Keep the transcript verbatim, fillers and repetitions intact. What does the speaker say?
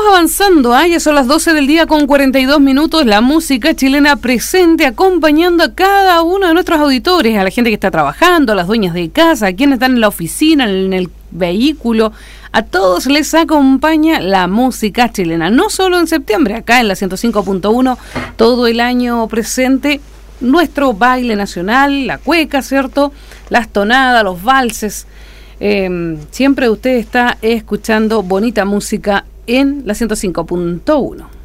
avanzando, ¿eh? Ya son las doce del día con cuarenta y dos minutos, la música chilena presente acompañando a cada uno de nuestros auditores, a la gente que está trabajando, a las dueñas de casa, a quienes están en la oficina, en el vehículo, a todos les acompaña la música chilena, no solo en septiembre, acá en la ciento cinco punto uno, todo el año presente, nuestro baile nacional, la cueca, ¿cierto? Las tonadas, los valses. Eh, siempre usted está escuchando bonita música en la ciento cinco punto uno.